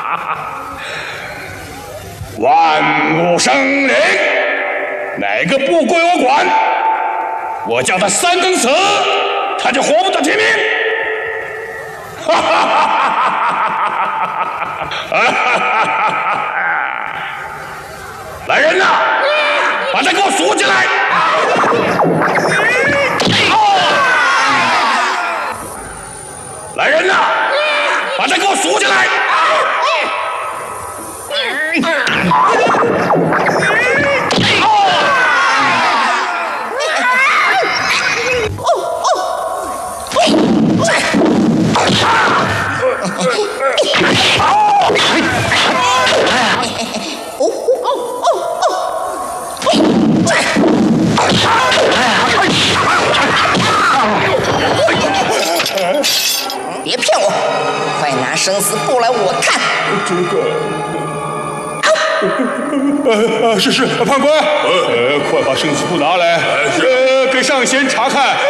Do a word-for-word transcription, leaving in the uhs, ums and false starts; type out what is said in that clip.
万物生灵，哪个不归我管，我叫他三更死，他就活不到天明。哈哈哈哈哈哈！来人呐，把他给我锁起来！来人呐，把他给我锁起来！ 别骗我，快拿生死簿来我看。 这个，呃呃，是是，判官，呃，快把生死簿拿来，呃，给上仙查看。